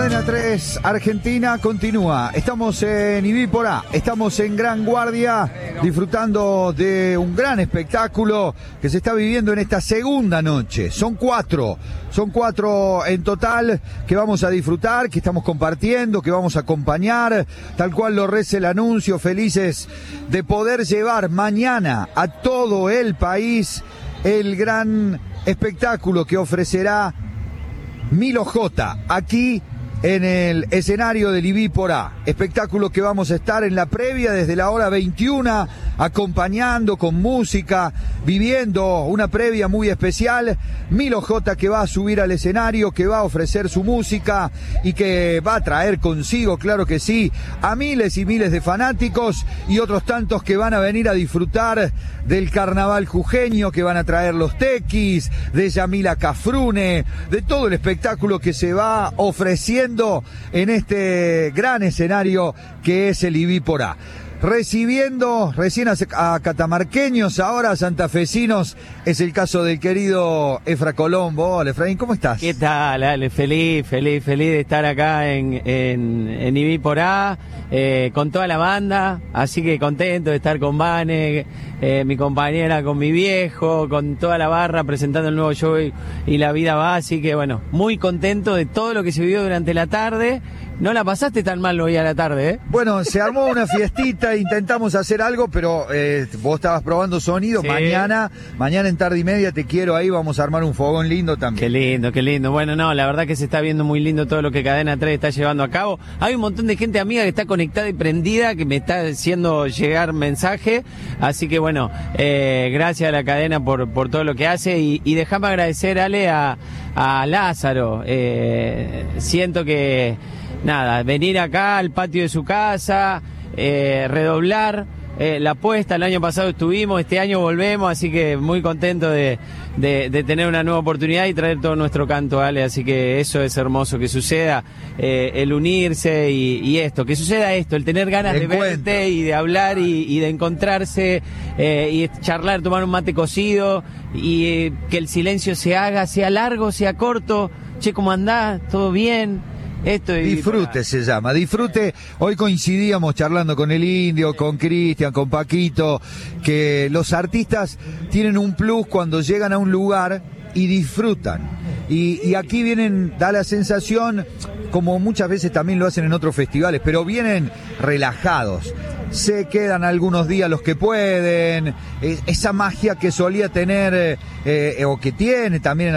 Cadena 3 Argentina continúa. Estamos en Ibípora, estamos en Gran Guardia, disfrutando de un gran espectáculo que se está viviendo en esta segunda noche. Son cuatro en total que vamos a disfrutar, que estamos compartiendo, que vamos a acompañar, tal cual lo reza el anuncio, felices de poder llevar mañana a todo el país el gran espectáculo que ofrecerá Milo J aquí en el escenario del Ibípora. Espectáculo que vamos a estar en la previa desde la hora 21, acompañando con música, viviendo una previa muy especial. Milo J que va a subir al escenario, que va a ofrecer su música y que va a traer consigo, claro que sí, a miles y miles de fanáticos y otros tantos que van a venir a disfrutar del carnaval jujeño, que van a traer los tequis, de Yamila Cafrune, de todo el espectáculo que se va ofreciendo en este gran escenario que es el Ibípora. Recibiendo recién a catamarqueños, ahora a santafesinos, es el caso del querido Efra Colombo. Hola, Efraín, ¿cómo estás? ¿Qué tal, Ale? Feliz de estar acá en Ibípora, con toda la banda, así que contento de estar con Vane, mi compañera, con mi viejo, con toda la barra, presentando el nuevo show y La Vida Va, así que bueno, muy contento de todo lo que se vivió durante la tarde. No la pasaste tan mal hoy a la tarde, ¿eh? Bueno, se armó una fiestita, intentamos hacer algo, pero vos estabas probando sonido. Sí. Mañana en tarde y media te quiero ahí, vamos a armar un fogón lindo también. Qué lindo. Bueno, no, la verdad que se está viendo muy lindo todo lo que Cadena 3 está llevando a cabo. Hay un montón de gente amiga que está conectada y prendida, que me está haciendo llegar mensaje. Así que bueno, gracias a la cadena por todo lo que hace. Y déjame agradecer, Ale, a Lázaro. Siento que... Nada, venir acá al patio de su casa, redoblar la apuesta. El año pasado estuvimos, este año volvemos, así que muy contento de tener una nueva oportunidad y traer todo nuestro canto, Ale. Así que eso es hermoso, que suceda, el unirse y esto, que suceda esto, el tener ganas de verte y de hablar y de encontrarse y charlar, tomar un mate cocido y que el silencio se haga, sea largo, sea corto. Che, ¿cómo andás? ¿Todo bien? Disfrute se llama, disfrute. Hoy coincidíamos charlando con el Indio, con Cristian, con Paquito, que los artistas tienen un plus cuando llegan a un lugar y disfrutan. Y aquí vienen, da la sensación, como muchas veces también lo hacen en otros festivales, pero vienen relajados. Se quedan algunos días los que pueden, esa magia que solía tener, o que tiene también